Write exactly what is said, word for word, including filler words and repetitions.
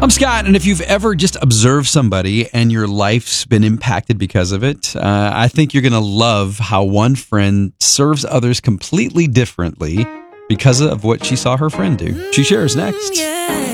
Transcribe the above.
I'm Scott, and if you've ever just observed somebody and your life's been impacted because of it, uh, I think you're going to love how one friend serves others completely differently because of what she saw her friend do. She shares next.